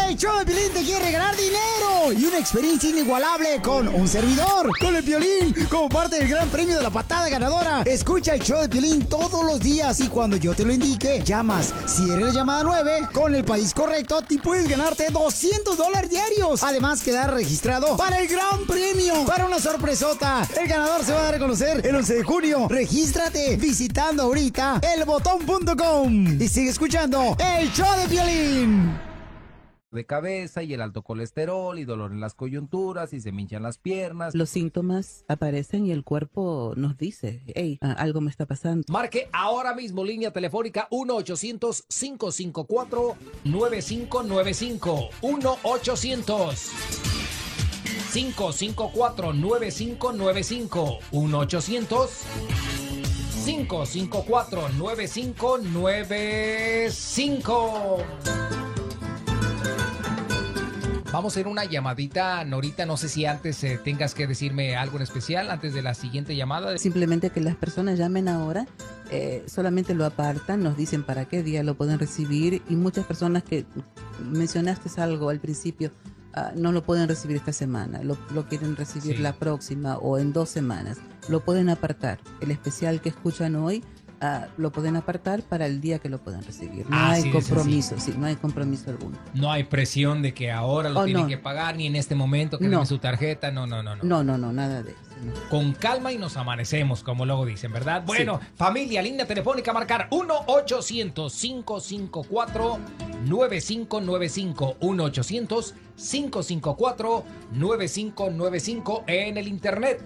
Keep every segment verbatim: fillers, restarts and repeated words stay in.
El show de Piolín te quiere regalar dinero y una experiencia inigualable con un servidor, con el Piolín, como parte del gran premio de la patada ganadora. Escucha el show de Piolín todos los días y cuando yo te lo indique, llamas. Si eres la llamada nueve, con el país correcto, te puedes ganarte doscientos dólares diarios. Además, quedar registrado para el gran premio, para una sorpresota. El ganador se va a dar a conocer el once de junio. Regístrate visitando ahorita el botón punto com y sigue escuchando el show de Piolín. De cabeza y el alto colesterol y dolor en las coyunturas y se me hinchan las piernas. Los síntomas aparecen y el cuerpo nos dice, hey, algo me está pasando. Marque ahora mismo línea telefónica uno ochocientos, cinco cinco cuatro, nueve cinco nueve cinco. uno ochocientos, cinco cinco cuatro, nueve cinco nueve cinco. uno ochocientos, cinco cinco cuatro, nueve cinco nueve cinco. Vamos a hacer una llamadita, Norita, no sé si antes eh, tengas que decirme algo en especial, antes de la siguiente llamada. Simplemente que las personas llamen ahora, eh, solamente lo apartan, nos dicen para qué día lo pueden recibir y muchas personas que mencionaste algo al principio, uh, no lo pueden recibir esta semana, lo, lo quieren recibir sí. la próxima o en dos semanas, lo pueden apartar. El especial que escuchan hoy, Uh, lo pueden apartar para el día que lo puedan recibir. No Así hay compromiso, sí, no hay compromiso alguno. No hay presión de que ahora lo oh, tienen no. que pagar, ni en este momento que no. den su tarjeta, no, no, no, no. No, no, no, nada de eso. No. Con calma y nos amanecemos, como luego dicen, ¿verdad? Bueno, sí. Familia, línea telefónica, marcar uno ochocientos, cinco cinco cuatro, nueve cinco nueve cinco. uno ochocientos, cinco cinco cuatro, nueve cinco nueve cinco en el internet.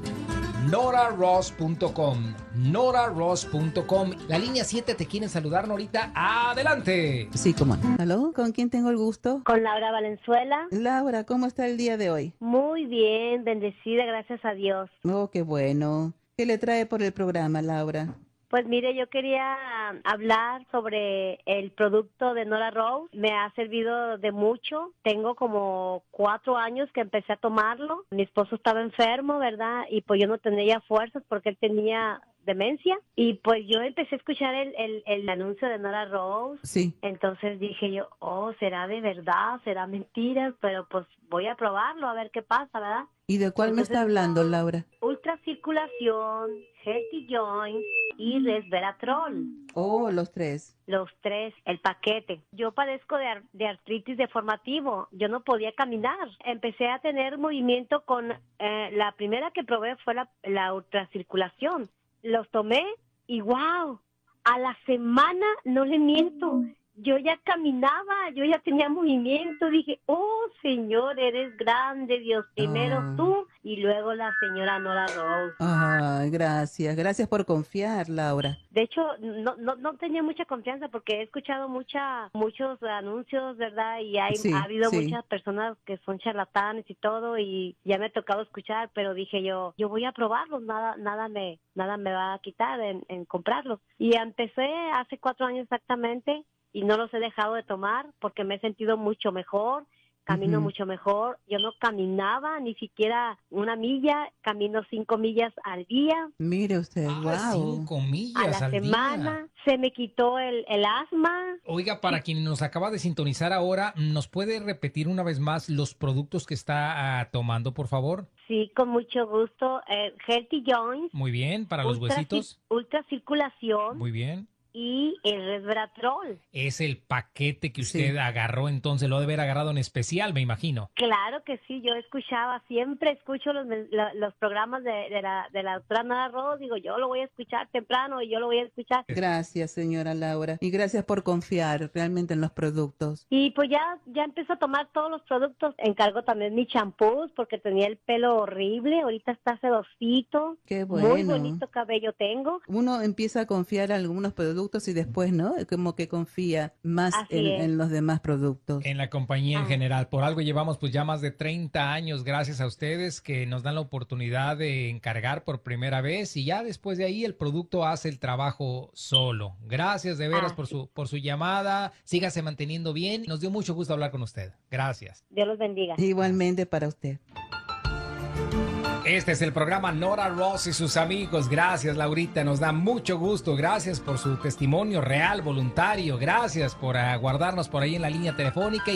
Nora Ross punto com, Nora Ross punto com. La línea siete te quieren saludar, Norita. ¡Adelante! Sí, cómo no. ¿Aló? ¿Con quién tengo el gusto? Con Laura Valenzuela. Laura, ¿cómo está el día de hoy? Muy bien, bendecida, gracias a Dios. Oh, qué bueno. ¿Qué le trae por el programa, Laura? Pues mire, yo quería hablar sobre el producto de Nora Rose. Me ha servido de mucho. Tengo como cuatro años que empecé a tomarlo. Mi esposo estaba enfermo, ¿verdad? Y pues yo no tenía fuerzas porque él tenía demencia. Y pues yo empecé a escuchar el, el, el anuncio de Nora Rose. Sí. Entonces dije yo, oh, ¿será de verdad? ¿Será mentira? Pero pues voy a probarlo a ver qué pasa, ¿verdad? ¿Y de cuál Entonces, me está hablando, Laura? Ultracirculación, Healthy Joints y Resveratrol. Oh, los tres. Los tres, el paquete. Yo padezco de, ar- de artritis deformativo. Yo no podía caminar. Empecé a tener movimiento con... Eh, la primera que probé fue la, la ultracirculación. Los tomé y wow, a la semana, no le miento, yo ya caminaba, yo ya tenía movimiento. Dije, oh, Señor, eres grande, Dios. Primero Ah. tú y luego la señora Nora Rose. Ay, gracias. Gracias por confiar, Laura. De hecho, no, no, no tenía mucha confianza porque he escuchado mucha, muchos anuncios, ¿verdad? Y hay, Sí, ha habido sí. muchas personas que son charlatanes y todo, y ya me ha tocado escuchar, pero dije yo, yo voy a probarlos, nada, nada me, nada me va a quitar en, en comprarlos. Y empecé hace cuatro años exactamente, y no los he dejado de tomar porque me he sentido mucho mejor, camino Ujú. mucho mejor. Yo no caminaba ni siquiera una milla, camino cinco millas al día. Mire usted, Ah, wow. cinco A millas la al semana día. se me quitó el, el asma. Oiga, para quien nos acaba de sintonizar ahora, ¿nos puede repetir una vez más los productos que está ah, tomando, por favor? Sí, con mucho gusto. Eh, Healthy Joints. Muy bien, para los ultra- huesitos. Ultracirculación Muy bien. y el resveratrol. Es el paquete que usted Sí. agarró, entonces lo debe haber agarrado en especial, me imagino. Claro que sí, yo escuchaba, siempre escucho los, men- la- los programas de, de la, de la doctora Nora Rose. Digo, yo lo voy a escuchar temprano y yo lo voy a escuchar. Gracias, señora Laura. Y gracias por confiar realmente en los productos. Y pues ya, ya empiezo a tomar todos los productos. Encargo también mis champús porque tenía el pelo horrible. Ahorita está sedosito. Qué Muy bueno. bonito cabello tengo. Uno empieza a confiar en algunos productos y después, ¿no? Como que confía más Así en, es. en los demás productos. En la compañía en Ah. general. Por algo llevamos pues ya más de treinta años, gracias a ustedes que nos dan la oportunidad de encargar por primera vez y ya después de ahí el producto hace el trabajo solo. Gracias de veras Ah, por sí. su por su llamada. Sígase manteniendo bien. Nos dio mucho gusto hablar con usted. Gracias. Dios los bendiga. Igualmente para usted. Este es el programa Nora Ross y sus amigos. Gracias, Laurita. Nos da mucho gusto. Gracias por su testimonio real, voluntario. Gracias por aguardarnos por ahí en la línea telefónica.